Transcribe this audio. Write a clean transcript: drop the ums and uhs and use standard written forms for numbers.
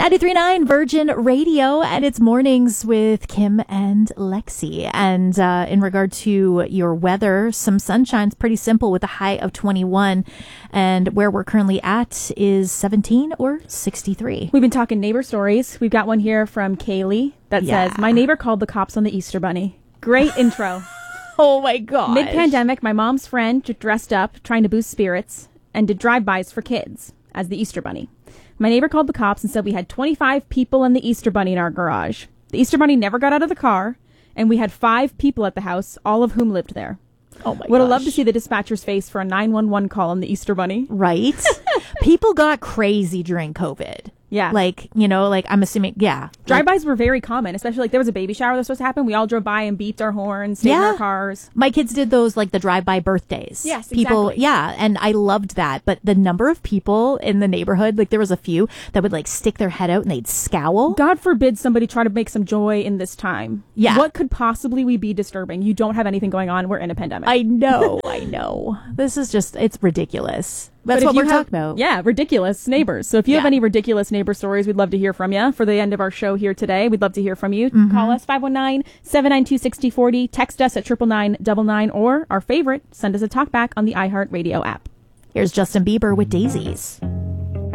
93.9 Virgin Radio, and it's mornings with Kim and Lexi. And in regard to your weather, some sunshine's pretty simple with a high of 21. And where we're currently at is 17 or 63. We've been talking neighbor stories. We've got one here from Kaylee that says, my neighbor called the cops on the Easter Bunny. Great intro. Oh my God. Mid-pandemic, my mom's friend dressed up trying to boost spirits and did drive-bys for kids as the Easter Bunny. My neighbor called the cops and said we had 25 people and the Easter Bunny in our garage. The Easter Bunny never got out of the car, and we had 5 people at the house, all of whom lived there. Oh my gosh. Would have loved to see the dispatcher's face for a 911 call on the Easter Bunny. Right? People got crazy during COVID. Yeah. Like, I'm assuming, yeah. Drive-bys were very common, especially there was a baby shower that was supposed to happen. We all drove by and beeped our horns, stayed in our cars. My kids did those, the drive-by birthdays. Yes, people, exactly. Yeah, and I loved that. But the number of people in the neighborhood, there was a few that would, stick their head out and they'd scowl. God forbid somebody try to make some joy in this time. Yeah. What could possibly we be disturbing? You don't have anything going on. We're in a pandemic. I know. This is just, it's ridiculous. That's what we're talking about. Yeah, ridiculous neighbors. So if you have any ridiculous neighbor stories, we'd love to hear from you. For the end of our show here today, we'd love to hear from you. Call us 519-792-6040. Text us at 99999, or our favorite, send us a talkback on the iHeartRadio app. Here's Justin Bieber with Daisies.